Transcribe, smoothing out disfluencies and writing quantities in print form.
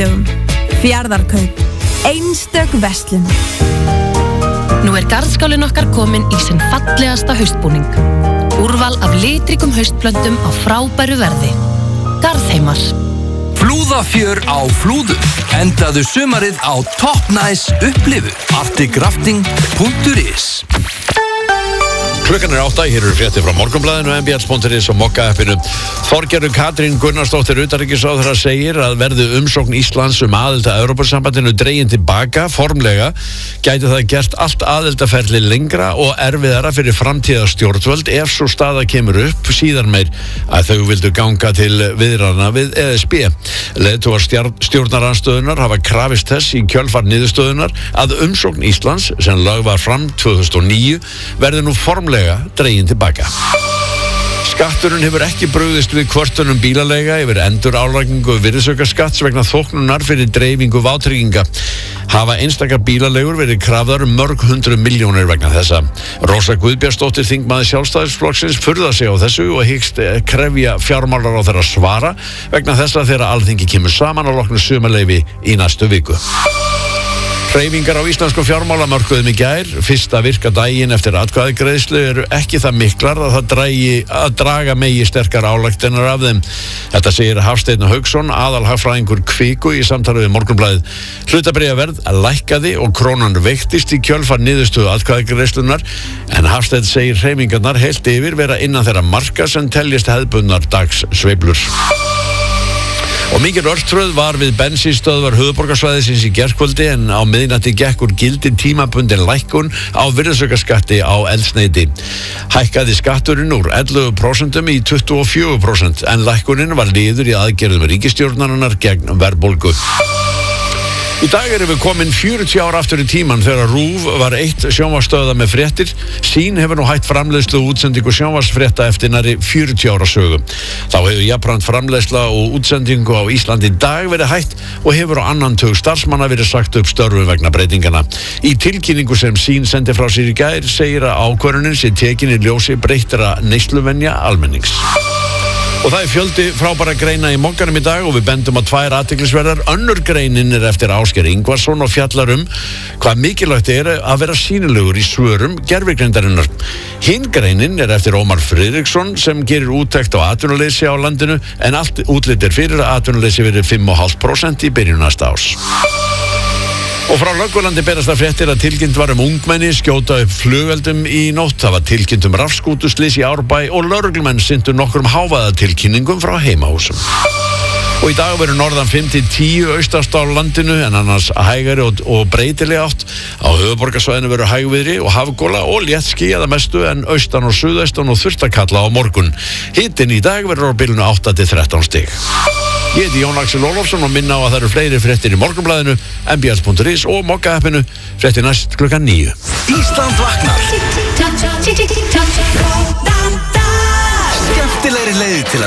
sunnudögum. Fjarðarkaup. Einstök verslun. Nú garðskálinn okkar kominn í sinn fallegasta haustbúning. Úrval af litríkum haustplöntum á frábæru verði. Garðheimar. Flúðafjör á Flúðum. Endaðu sumarið á Top Nice upplifu. artigrafting.is. Klukkan 8, hér eru fréttir frá Morgunblaðinu, mbl.is og Mokka-appinu. Þorgerður Katrín Gunnarsdóttir utanríkisráðherra segir að verði umsókn Íslands aðild að Evrópusambandinu dregin tilbaka formlega, gæti það gert allt aðildaferli lengra og erfiðara fyrir framtíðarstjórnvöld ef svo staða kemur upp síðar meir að þau vildu ganga til viðræðna við ESB. Leiðtogar stjórnarandstöðunar hafa krafist þess í kjölfar niðurstöðunar að umsókn Íslands, sem lögð var fram 2009, verði nú formlega dregin tilbaka. Skatturinn hefur ekki brugðist við kvörtunum bílaleiga yfir endurálagningu virðisaukaskatts vegna þóknunar fyrir dreifingu vátrygginga. Hafa einstakar bílaleigur verið krafðar mörg 100 milljónir vegna þessa. Rósa Guðbjartsdóttir, þingmaður Sjálfstæðisflokksins, furðar sig á þessu og hyggst krefja fjármálaráðherra svara vegna þessa þegar Alþingi kemur saman á loknu sumarleyfi í næstu viku. Hreyfingar á íslensku fjármálamörkuðum í gær, fyrsta virka daginn eftir atkvæðagreiðslu, eru ekki það miklar að það draga megi sterkar álagtinnar af þeim. Þetta segir Hafsteinn Hauksson, aðalhagfræðingur Kviku, í samtali við Morgunblaðið. Hlutabréfaverð lækkaði og krónan veiktist í kjölfar niðurstöðu atkvæðagreiðslunar, en Hafsteinn segir hreyfingarnar heilt yfir vera innan þeirra marka sem teljist hefðbundnar dagssveiflur. Og mikil örtröð var við bensínstöðvar höfuðborgarsvæðisins í gærkvöldi, en á miðnætti gekk úr gildi tímabundin lækkun á virðisaukaskatti á eldsneyti. Hækkaði skatturinn úr 11% í 24%, en lækkunin var liður í aðgerðum ríkisstjórnarinnar gegn verðbólgu. Í dag erum við komin 40 ár aftur í tíman þegar RÚV var eitt sjónvarpsstöðva með fréttir. Sín hefur nú hætt framleiðslu og útsendingu sjónvarpsfrétta eftir nærri 40 ára sögu. Þá hefur jafnframt framleiðsla og útsendingu á Íslandi í dag verið hætt og hefur á annan tug starfsmanna verið sagt upp störfum vegna breytingana. Í tilkynningu sem Sín sendi frá sér í gær segir að ákvörðunin sé tekin í ljósi breyttara neysluvenja almennings. Og það fjöldi frábæra greina í Mokkanum í dag og við bendum á 2 athyglisverðar. Önnur greinin eftir Ásgeir Ingvarsson og fjallar hvað mikilvægt að vera sýnilegur í svörum gervigreindarinnar. Hinn greinin eftir Ómar Friðriksson sem gerir úttekt á atvinnuleysi á landinu, en allt útlit fyrir að atvinnuleysi verið 5,5% í byrjun næsta árs. Og frá Löggulandi berast það fréttir að tilkynnt var ungmenni skjóta upp flugeldum í nótt. Það var tilkynnt rafskútuslys í Árbæ og lögreglumenn sinntu nokkrum hávaðatilkynningum frá heimahúsum. Og í dag verður norðan 5-10 austast á landinu, en annars hægari og breytileg átt. Á höfuðborgarsvæðinu verður hægviðri og hafgola og léttskýjað að mestu, en austan og suðaustan og þurftakalla á morgun. Hitinn í dag verður á bilinu 8-13 stig. Ég heiti Jón Axel Ólafsson og minna á að það eru fleiri fréttir í Morgunblaðinu, mbl.is og Mokka-appinu. Fréttir næst klukkan 9. Ísland vaknar. Skemmtilegri leiðir til að